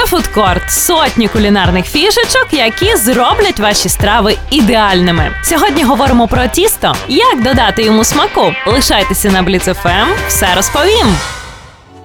фудкорт – сотні кулінарних фішечок, які зроблять ваші страви ідеальними. Сьогодні говоримо про тісто, як додати йому смаку. Лишайтеся на Бліц ФМ, все розповім.